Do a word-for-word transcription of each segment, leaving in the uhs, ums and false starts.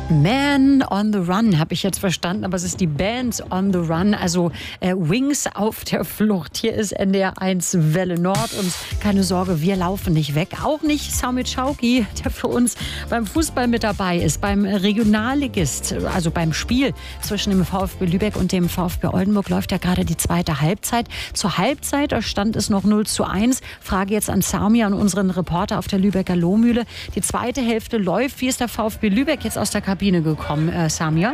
Man on the Run, habe ich jetzt verstanden, aber es ist die Band on the Run, also äh, Wings auf der Flucht. Hier ist N D R eins Welle Nord und keine Sorge, wir laufen nicht weg. Auch nicht Sami Schauki, der für uns beim Fußball mit dabei ist, beim Regionalligist, also beim Spiel zwischen dem VfB Lübeck und dem VfB Oldenburg läuft ja gerade die zweite Halbzeit. Zur Halbzeit stand es noch null zu eins. Frage jetzt an Sami, an unseren Reporter auf der Lübecker Lohmühle. Die zweite Hälfte läuft. Wie ist der VfB Lübeck jetzt aus der Kabine gekommen, äh, Samir?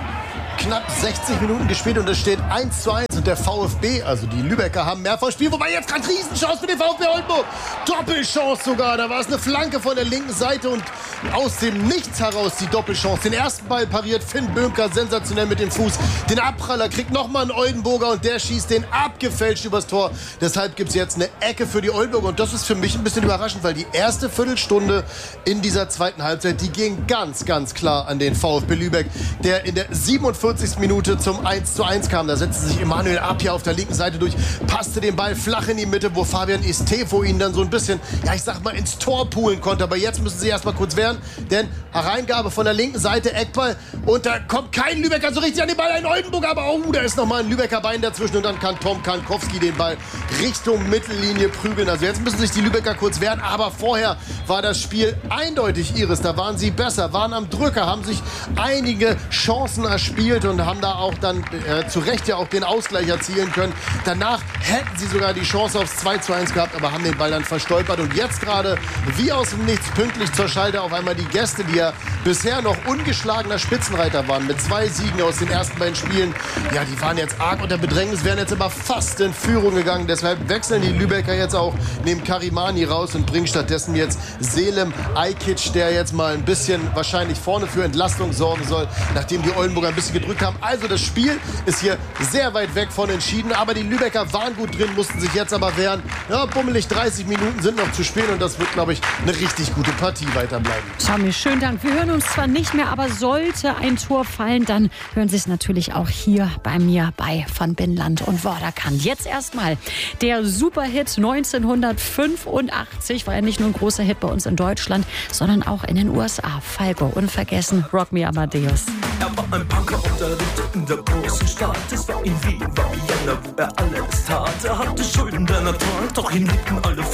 Knapp sechzig Minuten gespielt und es steht eins zu eins und der VfB, also die Lübecker, haben mehr vom Spiel, wobei jetzt gerade Riesenchance für den VfB Oldenburg. Doppelchance sogar, da war es eine Flanke von der linken Seite und aus dem Nichts heraus die Doppelchance. Den ersten Ball pariert Finn Böhmker sensationell mit dem Fuß. Den Abpraller kriegt nochmal ein Oldenburger und der schießt den abgefälscht übers Tor. Deshalb gibt es jetzt eine Ecke für die Oldenburger und das ist für mich ein bisschen überraschend, weil die erste Viertelstunde in dieser zweiten Halbzeit, die ging ganz, ganz klar an den VfB Lübeck, der in der siebenundvierzigsten Minute zum eins zu eins kam. Da setzte sich Emanuel Apia auf der linken Seite durch, passte den Ball flach in die Mitte, wo Fabian Estefo ihn dann so ein bisschen, ja ich sag mal, ins Tor poolen konnte. Aber jetzt müssen sie erstmal kurz wehren, denn Hereingabe von der linken Seite, Eckball und da kommt kein Lübecker so richtig an den Ball, ein Oldenburg, aber oh, da ist nochmal ein Lübecker Bein dazwischen und dann kann Tom Kankowski den Ball Richtung Mittellinie prügeln. Also jetzt müssen sich die Lübecker kurz wehren, aber vorher war das Spiel eindeutig ihres. Da waren sie besser, waren am Drücker, haben sich einige Chancen erspielt und haben da auch dann äh, zu Recht ja auch den Ausgleich erzielen können. Danach hätten sie sogar die Chance aufs zwei zu eins gehabt, aber haben den Ball dann verstolpert. Und jetzt gerade wie aus dem Nichts pünktlich zur Schalte auf einmal die Gäste, die ja bisher noch ungeschlagener Spitzenreiter waren, mit zwei Siegen aus den ersten beiden Spielen. Ja, die waren jetzt arg unter Bedrängnis, wären jetzt aber fast in Führung gegangen. Deshalb wechseln die Lübecker jetzt auch, nehmen Karimani raus und bringen stattdessen jetzt Selim Ajkic, der jetzt mal ein bisschen wahrscheinlich vorne für Entlastung sorgen soll, nachdem die Oldenburger ein bisschen gedrückt haben. Also das Spiel ist hier sehr weit weg von entschieden, aber die Lübecker waren gut drin, mussten sich jetzt aber wehren. Ja, bummelig dreißig Minuten sind noch zu spielen und das wird, glaube ich, eine richtig gute Partie weiterbleiben. Sami, schönen Dank. Wir hören uns zwar nicht mehr, aber sollte ein Tor fallen, dann hören Sie es natürlich auch hier bei mir bei Von Binnenland und Vorderkant. Jetzt erstmal der Superhit neunzehnhundertfünfundachtzig, war ja nicht nur ein großer Hit bei uns in Deutschland, sondern auch in den U S A. Falco, unvergessen, Rock Me Amadeus. Er war ein Punker und er lebte in der großen Stadt. Es war in Wien, war Vienna, wo er alles tat. Er hatte Schulden der Natur, doch ihn liebten alle.